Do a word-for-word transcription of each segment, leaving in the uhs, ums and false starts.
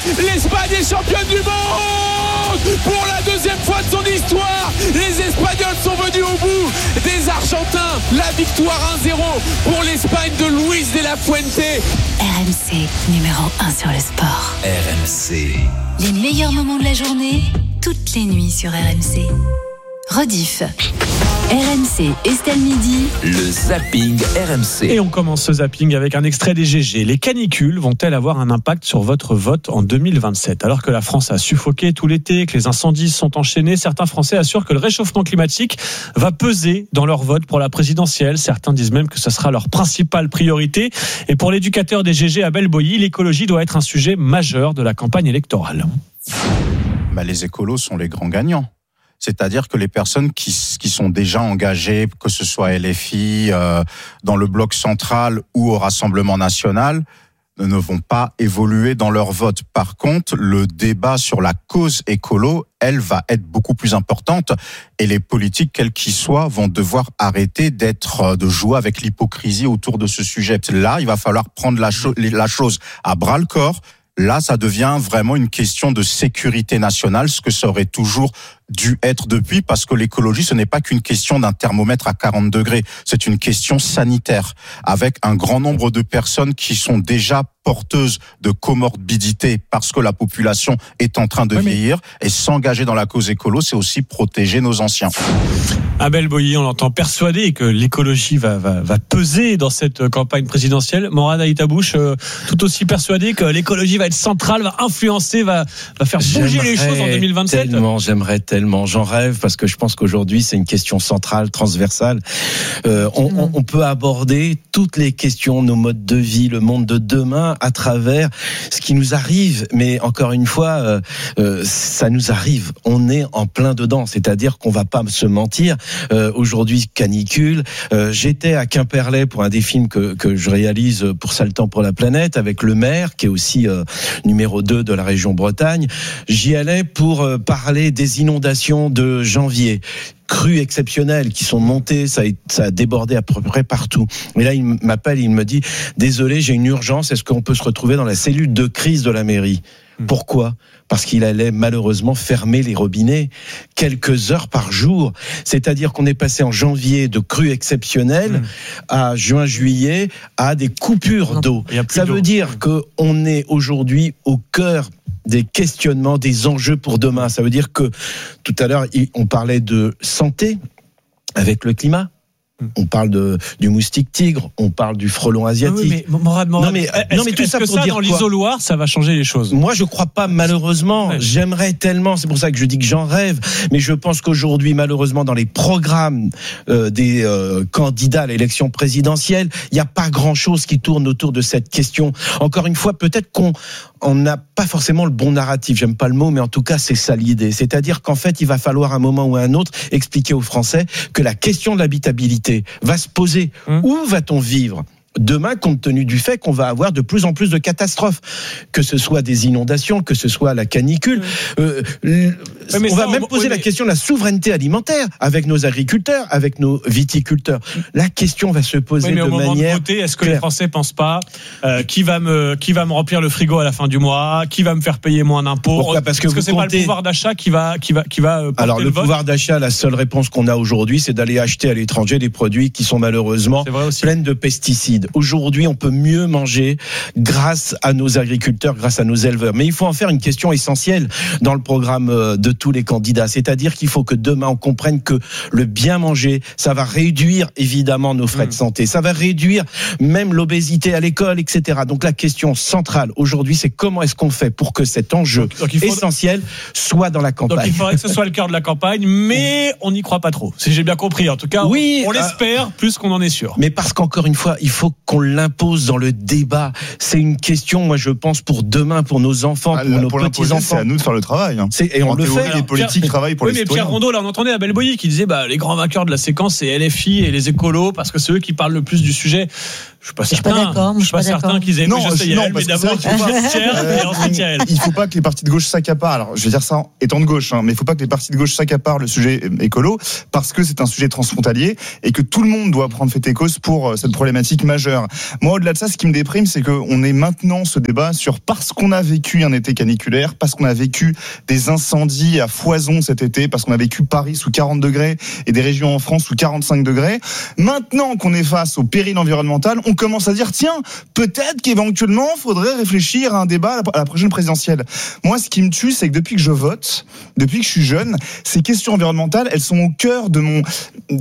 l'Espagne est championne du monde pour la deuxième fois de son histoire. Les Espagnols sont venus au bout des Argentins. La victoire un zéro pour l'Espagne de Luis de la Fuente. R M C, numéro un sur le sport. R M C. Les meilleurs moments de la journée, toutes les nuits sur R M C. Rediff. R M C, Estelle Midi. Le zapping R M C. Et on commence ce zapping avec un extrait des G G. Les canicules vont-elles avoir un impact sur votre vote en deux mille vingt-sept ? Alors que la France a suffoqué tout l'été, que les incendies sont enchaînés, certains Français assurent que le réchauffement climatique va peser dans leur vote pour la présidentielle. Certains disent même que ce sera leur principale priorité. Et pour l'éducateur des G G, Abel Boilly, l'écologie doit être un sujet majeur de la campagne électorale. Bah, les écolos sont les grands gagnants. C'est-à-dire que les personnes qui, qui sont déjà engagées, que ce soit L F I, euh, dans le bloc central ou au Rassemblement national, ne vont pas évoluer dans leur vote. Par contre, le débat sur la cause écolo, elle va être beaucoup plus importante et les politiques, quels qu'ils soient, vont devoir arrêter d'être, de jouer avec l'hypocrisie autour de ce sujet. Là, il va falloir prendre la, cho- la chose à bras le corps. Là, ça devient vraiment une question de sécurité nationale, ce que ça aurait toujours dû être depuis, parce que l'écologie, ce n'est pas qu'une question d'un thermomètre à quarante degrés, c'est une question sanitaire, avec un grand nombre de personnes qui sont déjà porteuses de comorbidité parce que la population est en train de oui, vieillir, et s'engager dans la cause écolo, c'est aussi protéger nos anciens. Abel Boilly, on l'entend persuadé que l'écologie va, va, va peser dans cette campagne présidentielle. Morad Aïtabouche, euh, tout aussi persuadé que l'écologie va être centrale, va influencer, va, va faire bouger j'aimerais les choses en deux mille vingt-sept. Tellement, j'aimerais tellement, j'en rêve, parce que je pense qu'aujourd'hui c'est une question centrale, transversale. Euh, on, on, on peut aborder toutes les questions, nos modes de vie, le monde de demain, à travers ce qui nous arrive. Mais encore une fois, euh, euh, ça nous arrive. On est en plein dedans, c'est-à-dire qu'on va pas se mentir. Euh, aujourd'hui, canicule. Euh, j'étais à Quimperlé pour un des films que, que je réalise pour Sale Temps pour la planète, avec le maire, qui est aussi euh, numéro deux de la région Bretagne. J'y allais pour euh, parler des inondations de janvier. Crues exceptionnelles qui sont montées, ça a, ça a débordé à peu près partout. Et là, il m'appelle, il me dit « Désolé, j'ai une urgence, est-ce qu'on peut se retrouver dans la cellule de crise de la mairie ?» Pourquoi ? Parce qu'il allait malheureusement fermer les robinets quelques heures par jour. C'est-à-dire qu'on est passé en janvier de crues exceptionnelles mmh. à juin-juillet à des coupures non, d'eau. Ça d'eau. veut dire qu'on est aujourd'hui au cœur des questionnements, des enjeux pour demain. Ça veut dire que tout à l'heure, on parlait de santé avec le climat. On parle de, du moustique tigre, on parle du frelon asiatique. Oui, mais Morad, Morad, non mais, non mais tout ça pour ça, dire dans quoi l'isoloir, ça va changer les choses. Moi, je crois pas, malheureusement. Ouais. J'aimerais tellement, c'est pour ça que je dis que j'en rêve, mais je pense qu'aujourd'hui, malheureusement, dans les programmes euh, des euh, candidats à l'élection présidentielle, il n'y a pas grand-chose qui tourne autour de cette question. Encore une fois, peut-être qu'on on n'a pas forcément le bon narratif, j'aime pas le mot, mais en tout cas, c'est ça l'idée. C'est-à-dire qu'en fait, il va falloir à un moment ou à un autre expliquer aux Français que la question de l'habitabilité va se poser. Mmh. Où va-t-on vivre demain, compte tenu du fait qu'on va avoir de plus en plus de catastrophes, que ce soit des inondations, que ce soit la canicule. Mmh. Euh, oui, on va ça, même on, poser oui, la mais... question de la souveraineté alimentaire avec nos agriculteurs, avec nos viticulteurs. La question va se poser oui, mais de manière. Au moment de voter, est-ce que claire. Les Français pensent pas euh, qui va me qui va me remplir le frigo à la fin du mois, qui va me faire payer moins d'impôts? Pourquoi ? Parce que, Parce que c'est comptez... pas le pouvoir d'achat qui va qui va qui va. Euh, Alors le, le pouvoir d'achat, la seule réponse qu'on a aujourd'hui, c'est d'aller acheter à l'étranger des produits qui sont malheureusement pleins de pesticides. Aujourd'hui, on peut mieux manger grâce à nos agriculteurs, grâce à nos éleveurs. Mais il faut en faire une question essentielle dans le programme de tous les candidats. C'est-à-dire qu'il faut que demain, on comprenne que le bien manger, ça va réduire évidemment nos frais mmh. de santé. Ça va réduire même l'obésité à l'école, et cetera. Donc la question centrale aujourd'hui, c'est comment est-ce qu'on fait pour que cet enjeu donc, donc faut... essentiel soit dans la campagne. Donc il faudrait que ce soit le cœur de la campagne, mais on n'y croit pas trop. Si j'ai bien compris, en tout cas, oui, on, on l'espère euh... plus qu'on en est sûr. Mais parce qu'encore une fois, il faut qu'on l'impose dans le débat. C'est une question, moi je pense, pour demain, pour nos enfants, pour ah, nos pour petits-enfants. C'est à nous de faire le travail. Hein. C'est, et on en le théorie, fait. Les politiques Pierre, travaillent pour oui, les mais citoyens. Pierre Rondeau, là on entendait Abel Boilly qui disait bah, les grands vainqueurs de la séquence, c'est L F I et les écolos, parce que c'est eux qui parlent le plus du sujet. Je suis pas je certain. Suis pas d'accord, je suis pas, pas certain qu'ils aient. Non, je sais, non, Yael, parce mais que d'abord, c'est vrai qu'il faut pas. euh, il faut pas que les partis de gauche s'accaparent. Alors, je vais dire ça étant de gauche, hein, mais il faut pas que les partis de gauche s'accaparent le sujet écolo, parce que c'est un sujet transfrontalier et que tout le monde doit prendre fait et cause pour cette problématique majeure. majeur. Moi, au-delà de ça, ce qui me déprime, c'est qu'on est maintenant ce débat sur parce qu'on a vécu un été caniculaire, parce qu'on a vécu des incendies à foison cet été, parce qu'on a vécu Paris sous quarante degrés et des régions en France sous quarante-cinq degrés. Maintenant qu'on est face au péril environnemental, on commence à dire, tiens, peut-être qu'éventuellement, il faudrait réfléchir à un débat à la prochaine présidentielle. Moi, ce qui me tue, c'est que depuis que je vote, depuis que je suis jeune, ces questions environnementales, elles sont au cœur de mon,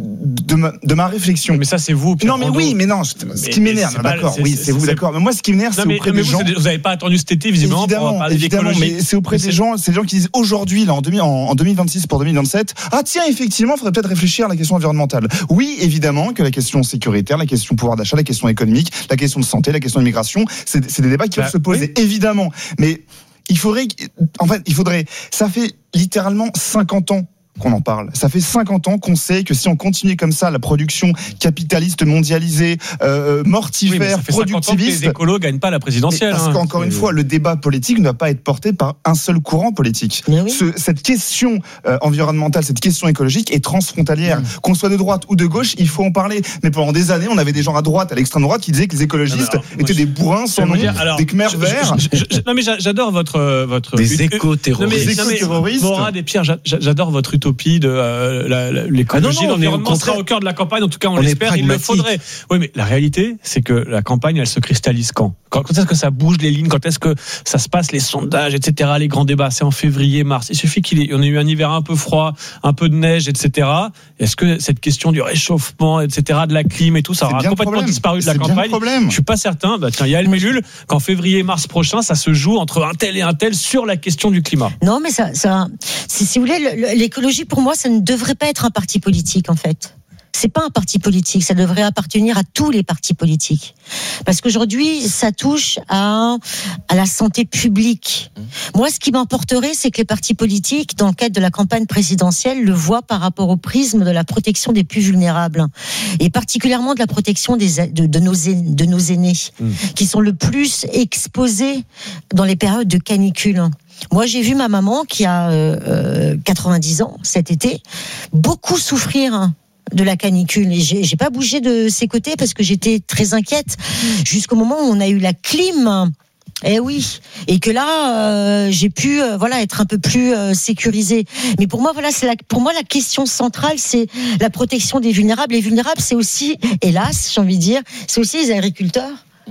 de ma, de ma réflexion. Mais ça, c'est vous, Pierre Non, mais Rondeau. oui, mais non, ce Mais- qui m'énerve, mais c'est pas- d'accord, c'est- oui, c'est- c'est vous, c'est- d'accord. Mais moi, ce qui m'énerve, Non, c'est mais, auprès mais des vous, gens. c'est- vous n'avez pas attendu cet été, visiblement, pour Évidemment, parler évidemment, d'écologie. mais c'est auprès des gens, c'est des gens qui disent aujourd'hui, là, en, deux mille, en, en deux mille vingt-six pour deux mille vingt-sept, ah tiens, effectivement, il faudrait peut-être réfléchir à la question environnementale. Oui, évidemment que la question sécuritaire, la question pouvoir d'achat, la question économique, la question de santé, la question d'immigration, c'est, c'est des débats qui Bah, peuvent se poser, évidemment. Mais il faudrait, en fait, il faudrait, ça fait littéralement cinquante ans qu'on en parle. Ça fait cinquante ans qu'on sait que si on continuait comme ça, la production capitaliste mondialisée, euh, Oui, mais mortifère, ça fait cinquante ans que productiviste. les écolos gagnent pas la présidentielle. Parce hein. qu'encore une C'est- fois, le débat politique ne doit pas être porté par un seul courant politique. Mais oui. Ce, cette question euh, environnementale, cette question écologique est transfrontalière. Mmh. Qu'on soit de droite ou de gauche, il faut en parler. Mais pendant des années, on avait des gens à droite, à l'extrême droite, qui disaient que les écologistes Non, mais alors, moi, étaient je- des bourrins sans nom, J'aimerais dire- alors, des khmers je- je- verts. je- je- je- Non, mais j'a- j'adore votre. euh, votre Des ut- éco-terroristes. Non, mais- Des non, mais- éco-terroristes. Morad et Pierre, j'a- j'adore votre utopie de euh, la- la- l'écologie. Ah non, non, on est au l'environnement sera contraire. au cœur de la campagne. En tout cas, on, On est l'espère. Il le pragmatique. faudrait. Oui, mais la réalité, c'est que la campagne, elle se cristallise quand Quand, quand est-ce que ça bouge les lignes? Quand est-ce que ça se passe, les sondages, et cetera, les grands débats? C'est en février, mars. Il suffit qu'il y ait, on ait eu un hiver un peu froid, un peu de neige, et cetera. Est-ce que cette question du réchauffement, et cetera, de la clim et tout, ça C'est aura bien le complètement problème. disparu de la C'est bien le campagne? problème. Je suis pas certain. Bah, tiens, Yael Mellul, qu'en février, mars prochain, ça se joue entre un tel et un tel sur la question du climat. Non, mais ça, ça si, si vous voulez, le- le- l'écologie, pour moi, ça ne devrait pas être un parti politique, en fait. C'est pas un parti politique, ça devrait appartenir à tous les partis politiques. Parce qu'aujourd'hui, ça touche à, à la santé publique. Moi, ce qui m'emporterait, c'est que les partis politiques, dans le cadre de la campagne présidentielle, le voient par rapport au prisme de la protection des plus vulnérables. Et particulièrement de la protection des, de, de, nos, aînés, de nos aînés, Mmh. qui sont le plus exposés dans les périodes de canicule. Moi, j'ai vu ma maman, qui a euh, quatre-vingt-dix ans cet été, beaucoup souffrir de la canicule. Et j'ai, j'ai pas bougé de ses côtés parce que j'étais très inquiète jusqu'au moment où on a eu la clim. Eh oui, et que là, euh, j'ai pu, euh, voilà, être un peu plus euh, sécurisée. Mais pour moi, voilà, c'est la, pour moi la question centrale, c'est la protection des vulnérables. Les vulnérables, c'est aussi, hélas, j'ai envie de dire, c'est aussi les agriculteurs.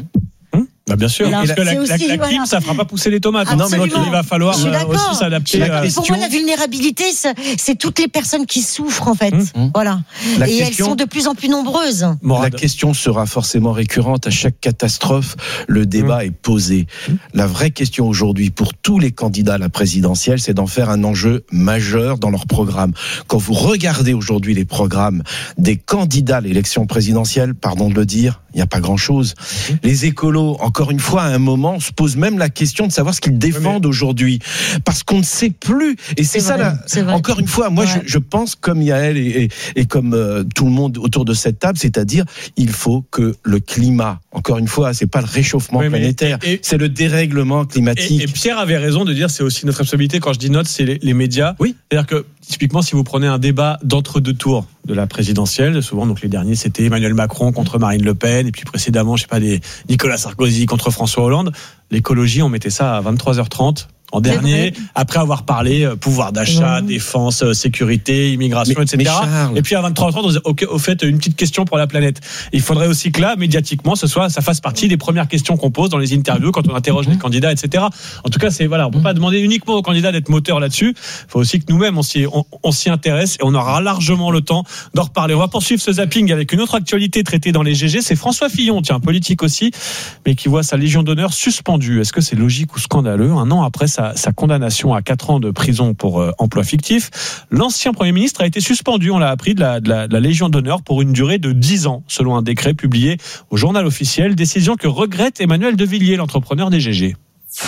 Bah bien sûr, Là, parce que la, c'est la, aussi, la voilà. clim, ça fera pas pousser les tomates. Absolument. Non, mais donc il va falloir Je suis euh, d'accord. aussi Je suis s'adapter. d'accord. à- Mais pour moi, la vulnérabilité, c'est, c'est toutes les personnes qui souffrent, en fait. Mmh. Voilà. La Et question- elles sont de plus en plus nombreuses. Morad. La question sera forcément récurrente. À chaque catastrophe, le débat est posé. La vraie question aujourd'hui pour tous les candidats à la présidentielle, c'est d'en faire un enjeu majeur dans leur programme. Quand vous regardez aujourd'hui les programmes des candidats à l'élection présidentielle, pardon de le dire, il n'y a pas grand-chose. Les écolos, encore une fois, à un moment, on se pose même la question de savoir ce qu'ils défendent aujourd'hui. Parce qu'on ne sait plus. Et c'est, C'est ça, vrai, la... c'est vrai. encore une fois, moi, Ouais. je, je pense comme Yael et, et, et comme euh, tout le monde autour de cette table, c'est-à-dire, il faut que le climat, encore une fois, c'est pas le réchauffement Oui, mais- planétaire, et- et- c'est le dérèglement climatique. Et, et Pierre avait raison de dire c'est aussi notre responsabilité. Quand je dis notre, c'est les, les médias. Oui. C'est-à-dire que typiquement, si vous prenez un débat d'entre-deux tours de la présidentielle, souvent donc les derniers c'était Emmanuel Macron contre Marine Le Pen, et puis précédemment, je sais pas, des Nicolas Sarkozy contre François Hollande. L'écologie, on mettait ça à vingt-trois heures trente. En dernier, après avoir parlé euh, pouvoir d'achat, Mmh. défense, euh, sécurité, immigration, Mais- et cetera. mais Charles- Et puis à vingt-trois heures trente, on disait, ok, au fait, une petite question pour la planète. Et il faudrait aussi que là, médiatiquement, ce soit, ça fasse partie des premières questions qu'on pose dans les interviews quand on interroge les candidats, et cetera. En tout cas, c'est voilà, on peut pas demander uniquement aux candidats d'être moteurs là-dessus. Il faut aussi que nous-mêmes on s'y, on, on s'y intéresse et on aura largement le temps d'en reparler. On va poursuivre ce zapping avec une autre actualité traitée dans les G G. C'est François Fillon, tiens, politique aussi, mais qui voit sa Légion d'honneur suspendue. Est-ce que c'est logique ou scandaleux? Un an après sa, sa condamnation à quatre ans de prison pour euh, emploi fictif, l'ancien Premier ministre a été suspendu, on l'a appris, de la, de la, de la Légion d'honneur pour une durée de dix ans, selon un décret publié au Journal officiel. Décision que regrette Emmanuel Devilliers, l'entrepreneur des G G.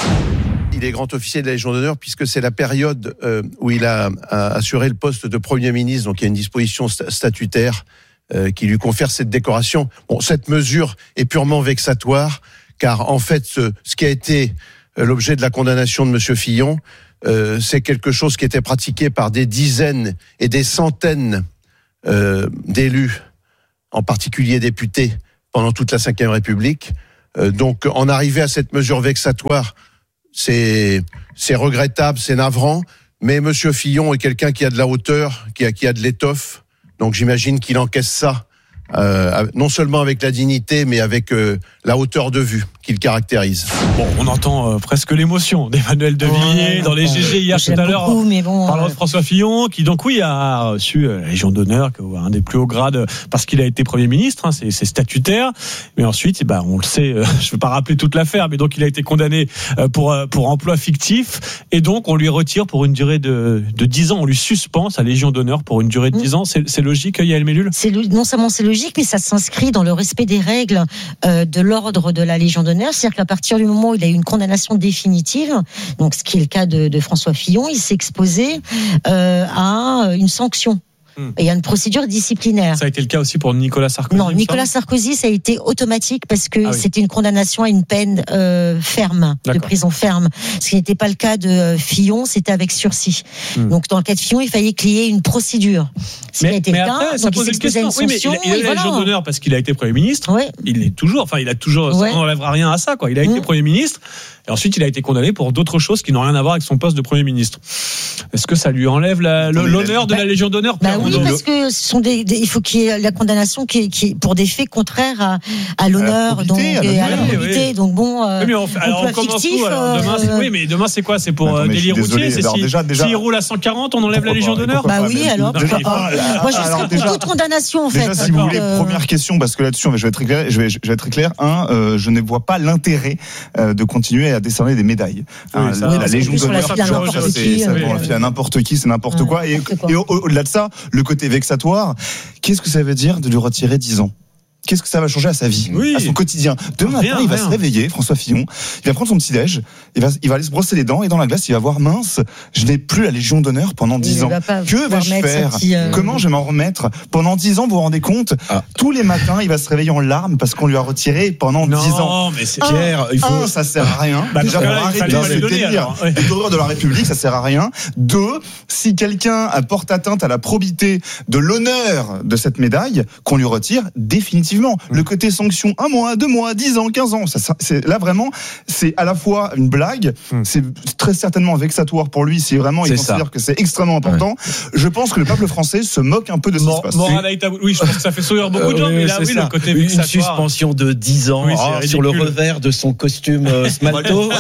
Il est grand officier de la Légion d'honneur puisque c'est la période euh, où il a, a assuré le poste de Premier ministre, donc il y a une disposition st- statutaire euh, qui lui confère cette décoration. Bon, cette mesure est purement vexatoire, car en fait, ce, ce qui a été euh, l'objet de la condamnation de Monsieur Fillon, euh, c'est quelque chose qui était pratiqué par des dizaines et des centaines euh, d'élus, en particulier députés, pendant toute la cinquième République. Euh, donc, en arriver à cette mesure vexatoire, c'est, c'est regrettable, c'est navrant. Mais Monsieur Fillon est quelqu'un qui a de la hauteur, qui a, qui a de l'étoffe. Donc, j'imagine qu'il encaisse ça. Euh, non seulement avec la dignité, mais avec euh, la hauteur de vue qui le caractérise. Bon, on entend euh, presque l'émotion d'Emmanuel de Villiers ouais, dans les G G hier tout à l'heure. Beaucoup, mais bon, parlant euh... de François Fillon, qui donc oui a reçu la Légion d'honneur, un des plus hauts grades, parce qu'il a été Premier ministre, hein, c'est, c'est statutaire. Mais ensuite, eh ben, on le sait, euh, je ne vais pas rappeler toute l'affaire, mais donc il a été condamné euh, pour euh, pour emploi fictif, et donc on lui retire pour une durée de de dix ans, on lui suspend sa Légion d'honneur pour une durée de dix ans. C'est, c'est logique, Yael Mellul ? C'est non seulement c'est logique, mais ça s'inscrit dans le respect des règles euh, de l'ordre de la Légion d'honneur. C'est-à-dire qu'à partir du moment où il a eu une condamnation définitive, donc ce qui est le cas de, de François Fillon, il s'est exposé euh, à une sanction. Et il y a une procédure disciplinaire. Ça a été le cas aussi pour Nicolas Sarkozy. Non, Nicolas Sarkozy, ça a été automatique parce que ah oui. c'était une condamnation à une peine euh, ferme, D'accord. de prison ferme. Ce qui n'était pas le cas de Fillon, c'était avec sursis. Hmm. Donc dans le cas de Fillon, il fallait qu'il y ait une procédure. Ce mais, qui a été mais le cas, après, donc ça il pose une s'exposait à une sanction. Oui, mais il a, il a la Légion voilà. d'honneur parce qu'il a été Premier ministre. Oui. Il l'est toujours. Enfin, il a toujours. Ouais. Ça n'enlèvera rien à ça, quoi. Il a été mmh. Premier ministre. Et ensuite, il a été condamné pour d'autres choses qui n'ont rien à voir avec son poste de Premier ministre. Est-ce que ça lui enlève la, le, l'honneur de bah, la Légion d'honneur? Bah oui, parce que ce sont des, des, il faut qu'il y ait la condamnation qui, qui pour des faits contraires à, à l'honneur, à donc à, et à la probité. Oui. Donc bon. Euh, oui, mais on, fait, alors on commence fictif, où alors demain, c'est, oui, mais demain c'est quoi? C'est pour euh, délit routier. C'est si, déjà, déjà, s'il roule à cent quarante, on enlève la Légion d'honneur. Bah oui, alors. Moi, je serais pour toute condamnation en fait. Déjà, si vous voulez, première question, parce que là-dessus, je vais être très clair. Je vais, je vais être très clair. Un, je ne vois pas l'intérêt de continuer à décerner des médailles. Oui, hein, ça, la Légion d'honneur, ça fait à n'importe qui, c'est n'importe quoi. Et, et au, au-delà de ça, le côté vexatoire, qu'est-ce que ça veut dire de lui retirer dix ans? Qu'est-ce que ça va changer à sa vie, oui. à son quotidien? Demain matin, il va rien. se réveiller, François Fillon, il va prendre son petit-déj, il va, il va aller se brosser les dents, et dans la glace, il va voir, mince, je n'ai plus la Légion d'honneur pendant dix ans. Que vais-je faire? Petit, euh... Comment je vais m'en remettre? Pendant dix ans, vous vous rendez compte? ah. Tous les matins, il va se réveiller en larmes parce qu'on lui a retiré pendant non, dix ans. Non, mais c'est Pierre, il faut... Un, ça sert à rien. Bah, déjà, pour arrêter ce délire d'horreur de la République, ça sert à rien. Deux, si quelqu'un porte atteinte à la probité de l'honneur de cette médaille, qu'on lui retire définitivement. Le côté sanction, un mois, deux mois, dix ans, quinze ans, ça, c'est, là vraiment, c'est à la fois une blague, hum. c'est très certainement vexatoire pour lui, si vraiment il c'est considère ça. que c'est extrêmement important. Ouais. Je pense que le peuple français se moque un peu de ce Mor- qui se passe. Morale oui, je pense que ça fait sourire beaucoup de gens, euh, mais là, oui, ça. le côté vexatoire. Une suspension de dix ans oui, oh, sur le revers de son costume euh, smalto.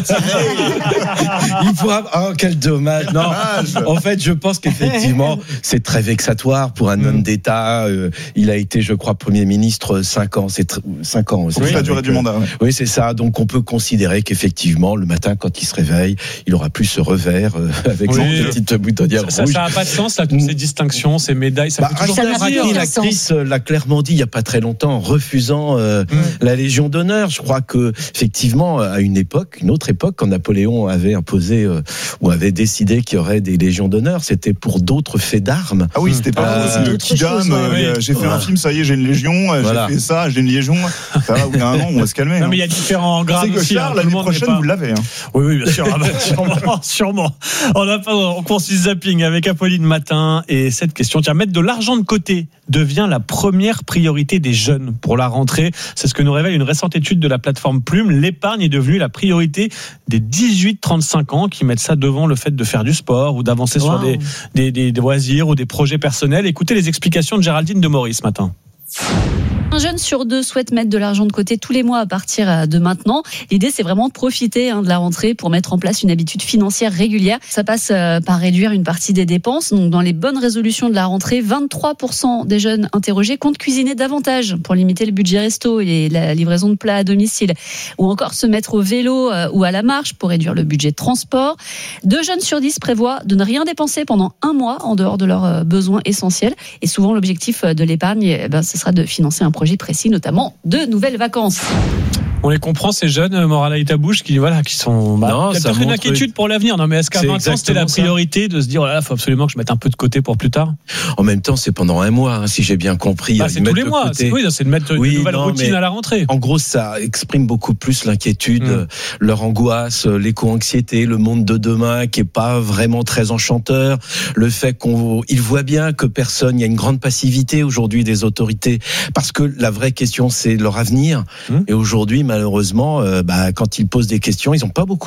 Il pourra, oh, quel dommage. Non, en fait, je pense qu'effectivement, c'est très vexatoire pour un hum. homme d'État. Euh, il a été, je crois, Premier ministre cinq ans. C'est cinq ans. C'est oui, la durée du mandat. Ouais. Oui, c'est ça. Donc, on peut considérer qu'effectivement, le matin, quand il se réveille, il aura plus ce revers euh, avec oui. cette petite boutonnière rouge. Ça n'a pas de sens, là, toutes ces distinctions, ces médailles. Ça bah, fait toujours plaisir. L'actrice l'a clairement dit il n'y a pas très longtemps, en refusant euh, mm. la Légion d'honneur. Je crois que, effectivement, à une époque, une autre époque, quand Napoléon avait imposé euh, ou avait décidé qu'il y aurait des Légions d'honneur, c'était pour d'autres faits d'armes. Ah oui, c'était pas euh, le Kidam. Euh, oui. J'ai fait voilà. un film, ça y est, j'ai une Légion. Voilà. J'ai fait ça, j'ai une Légion. Ça va, au bout d'un an, on va se calmer. Non, hein. mais il y a différents grades aussi. Charles, l'année prochaine, pas... vous l'avez. Hein. Oui, oui, bien sûr. Ah bah, sûrement, sûrement. On, a pas, on poursuit zapping avec Apolline Matin et cette question. Tiens, mettre de l'argent de côté devient la première priorité des jeunes pour la rentrée. C'est ce que nous révèle une récente étude de la plateforme Plume. L'épargne est devenue la priorité des dix-huit trente-cinq ans qui mettent ça devant le fait de faire du sport ou d'avancer wow. sur des, des, des, des loisirs ou des projets personnels. Écoutez les explications de Géraldine de Maurice ce matin. Un jeune sur deux souhaite mettre de l'argent de côté tous les mois à partir de maintenant. L'idée, c'est vraiment de profiter hein, de la rentrée pour mettre en place une habitude financière régulière. Ça passe euh, par réduire une partie des dépenses. Donc, dans les bonnes résolutions de la rentrée, vingt-trois pour cent des jeunes interrogés comptent cuisiner davantage pour limiter le budget resto et la livraison de plats à domicile. Ou encore se mettre au vélo euh, ou à la marche pour réduire le budget de transport. Deux jeunes sur dix prévoient de ne rien dépenser pendant un mois en dehors de leurs euh, besoins essentiels. Et souvent, l'objectif de l'épargne, eh ben, ce sera de financer un projet précis, notamment de nouvelles vacances. On les comprend, ces jeunes, Morala et Tabouche, qui, voilà, qui sont, bah, Non, il y a ça peut-être une montre- inquiétude pour l'avenir. Non, mais est-ce qu'à C'est vingt ans, c'était la exactement ça. priorité de se dire, il faut absolument que je mette un peu de côté pour plus tard? En même temps, c'est pendant un mois, hein, si j'ai bien compris. Bah, Ils c'est mettent tous les de mois. côté. C'est, oui, c'est de mettre Oui, une nouvelle non, routine mais- à la rentrée. En gros, ça exprime beaucoup plus l'inquiétude, Mm. euh, leur angoisse, euh, l'éco-anxiété, le monde de demain qui est pas vraiment très enchanteur, le fait qu'on, ils voient bien que personne, il y a une grande passivité aujourd'hui des autorités, parce que la vraie question c'est leur avenir. Mm. Et aujourd'hui, malheureusement, euh, bah, quand ils posent des questions, ils n'ont pas beaucoup